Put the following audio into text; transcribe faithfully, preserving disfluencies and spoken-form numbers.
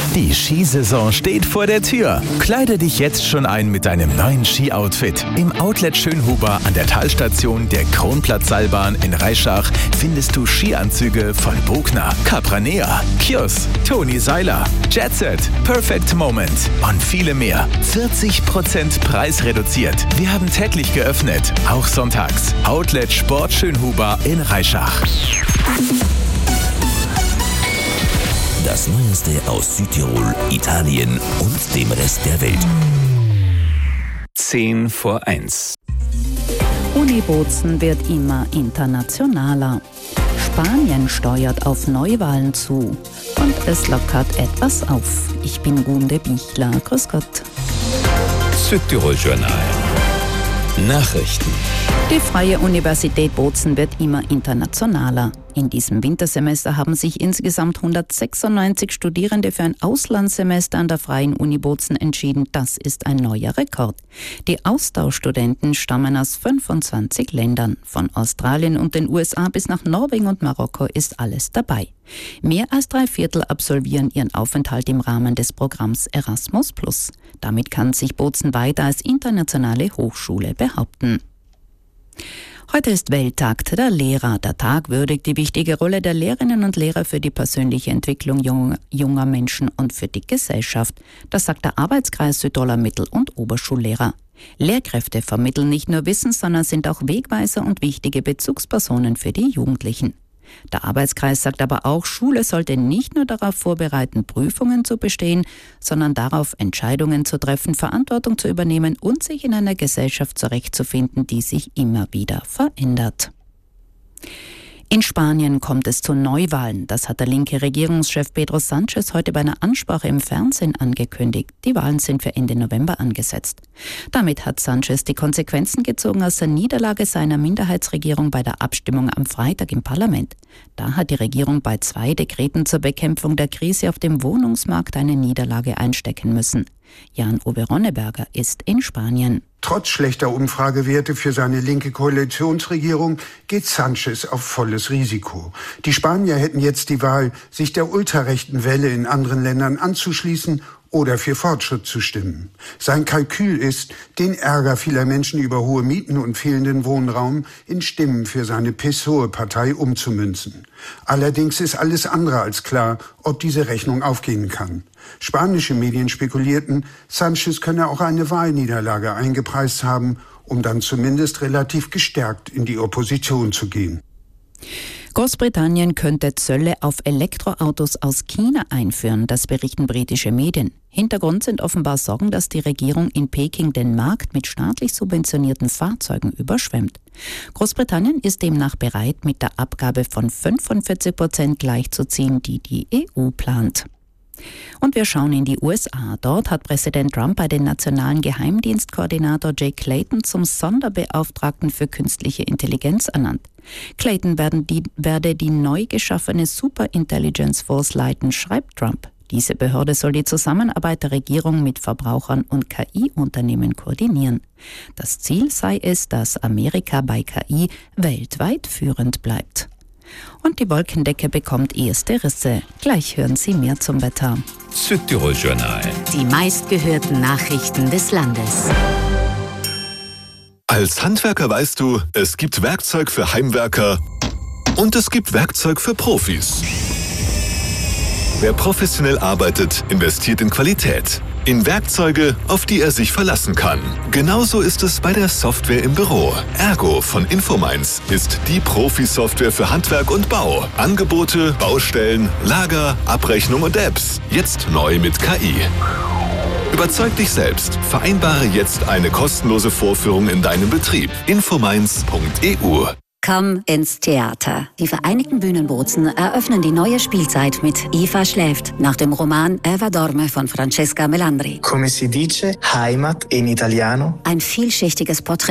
Die Skisaison steht vor der Tür. Kleide dich jetzt schon ein mit deinem neuen Ski-Outfit. Im Outlet Schönhuber an der Talstation der Kronplatzseilbahn in Reischach findest du Skianzüge von Bogner, Capranea, Kjos, Toni Seiler, Jetset, Perfect Moment und viele mehr. vierzig Prozent preisreduziert. Wir haben täglich geöffnet, auch sonntags. Outlet Sport Schönhuber in Reischach. Das Neueste aus Südtirol, Italien und dem Rest der Welt. zehn vor eins. Uni Bozen wird immer internationaler. Spanien steuert auf Neuwahlen zu. Und es lockert etwas auf. Ich bin Gunde Bichler. Grüß Gott. Südtirol Journal. Nachrichten. Die Freie Universität Bozen wird immer internationaler. In diesem Wintersemester haben sich insgesamt hundertsechsundneunzig Studierende für ein Auslandssemester an der Freien Uni Bozen entschieden. Das ist ein neuer Rekord. Die Austauschstudenten stammen aus fünfundzwanzig Ländern. Von Australien und den U S A bis nach Norwegen und Marokko ist alles dabei. Mehr als drei Viertel absolvieren ihren Aufenthalt im Rahmen des Programms Erasmus plus. Damit kann sich Bozen weiter als internationale Hochschule behaupten. Heute ist Welttag der Lehrer. Der Tag würdigt die wichtige Rolle der Lehrerinnen und Lehrer für die persönliche Entwicklung junger, junger Menschen und für die Gesellschaft. Das sagt der Arbeitskreis Südtiroler Mittel- und Oberschullehrer. Lehrkräfte vermitteln nicht nur Wissen, sondern sind auch Wegweiser und wichtige Bezugspersonen für die Jugendlichen. Der Arbeitskreis sagt aber auch, Schule sollte nicht nur darauf vorbereiten, Prüfungen zu bestehen, sondern darauf, Entscheidungen zu treffen, Verantwortung zu übernehmen und sich in einer Gesellschaft zurechtzufinden, die sich immer wieder verändert. In Spanien kommt es zu Neuwahlen. Das hat der linke Regierungschef Pedro Sánchez heute bei einer Ansprache im Fernsehen angekündigt. Die Wahlen sind für Ende November angesetzt. Damit hat Sánchez die Konsequenzen gezogen aus der Niederlage seiner Minderheitsregierung bei der Abstimmung am Freitag im Parlament. Da hat die Regierung bei zwei Dekreten zur Bekämpfung der Krise auf dem Wohnungsmarkt eine Niederlage einstecken müssen. Jan-Uwe Ronneberger ist in Spanien. Trotz schlechter Umfragewerte für seine linke Koalitionsregierung geht Sánchez auf volles Risiko. Die Spanier hätten jetzt die Wahl, sich der ultrarechten Welle in anderen Ländern anzuschließen oder für Fortschritt zu stimmen. Sein Kalkül ist, den Ärger vieler Menschen über hohe Mieten und fehlenden Wohnraum in Stimmen für seine P S O E-Partei umzumünzen. Allerdings ist alles andere als klar, ob diese Rechnung aufgehen kann. Spanische Medien spekulierten, Sánchez könne auch eine Wahlniederlage eingepreist haben, um dann zumindest relativ gestärkt in die Opposition zu gehen. Großbritannien könnte Zölle auf Elektroautos aus China einführen, das berichten britische Medien. Hintergrund sind offenbar Sorgen, dass die Regierung in Peking den Markt mit staatlich subventionierten Fahrzeugen überschwemmt. Großbritannien ist demnach bereit, mit der Abgabe von fünfundvierzig Prozent gleichzuziehen, die die E U plant. Und wir schauen in die U S A. Dort hat Präsident Trump bei den nationalen Geheimdienstkoordinator Jay Clayton zum Sonderbeauftragten für künstliche Intelligenz ernannt. Clayton werden die, werde die neu geschaffene Superintelligence Force leiten, schreibt Trump. Diese Behörde soll die Zusammenarbeit der Regierung mit Verbrauchern und K I-Unternehmen koordinieren. Das Ziel sei es, dass Amerika bei K I weltweit führend bleibt. Und die Wolkendecke bekommt erste Risse. Gleich hören Sie mehr zum Wetter. Südtirol Journal. Die meistgehörten Nachrichten des Landes. Als Handwerker weißt du, es gibt Werkzeug für Heimwerker und es gibt Werkzeug für Profis. Wer professionell arbeitet, investiert in Qualität. In Werkzeuge, auf die er sich verlassen kann. Genauso ist es bei der Software im Büro. Ergo von Infomines ist die Profi-Software für Handwerk und Bau. Angebote, Baustellen, Lager, Abrechnung und Apps. Jetzt neu mit K I. Überzeug dich selbst. Vereinbare jetzt eine kostenlose Vorführung in deinem Betrieb. infomines punkt e u. Komm ins Theater. Die Vereinigten Bühnen Bozen eröffnen die neue Spielzeit mit Eva schläft, nach dem Roman Eva dorme von Francesca Melandri. Come si dice Heimat in italiano? Ein vielschichtiges Porträt